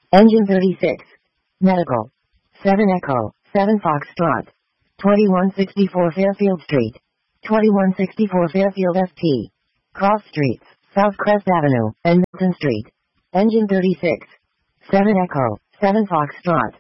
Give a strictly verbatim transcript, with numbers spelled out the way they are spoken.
Engine thirty-six. Medical. seven Echo, seven Foxtrot. twenty-one sixty-four Fairfield Street. twenty-one sixty-four Fairfield S T. Cross Streets, South Crest Avenue, and Milton Street. Engine thirty-six. seven Echo, seven Foxtrot.